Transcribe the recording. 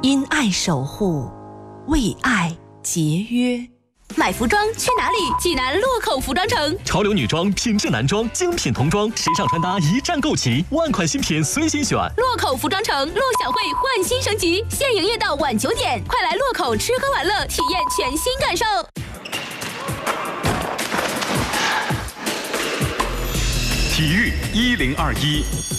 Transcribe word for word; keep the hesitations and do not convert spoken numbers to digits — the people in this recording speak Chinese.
因爱守护，为爱节约。买服装去哪里？济南洛口服装城， 潮流女装、品质男装、精品童装、时尚穿搭一站购齐，万款新品随心选。 洛口服装城，陆小慧焕新升级，现营业到晚九点，快来洛口吃喝玩乐，体验全新感受。 体育一零二一。